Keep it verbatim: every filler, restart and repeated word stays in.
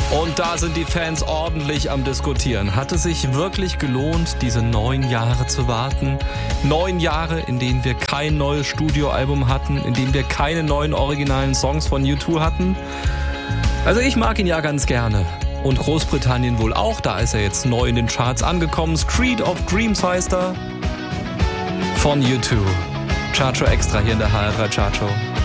Und da sind die Fans ordentlich am Diskutieren. Hat es sich wirklich gelohnt, diese neun Jahre zu warten? Neun Jahre, in denen wir kein neues Studioalbum hatten, in denen wir keine neuen originalen Songs von U zwei hatten? Also ich mag ihn ja ganz gerne. Und Großbritannien wohl auch, da ist er jetzt neu in den Charts angekommen. Street of Dreams heißt er. Von U zwei. Chacho Extra hier in der H R drei Chacho.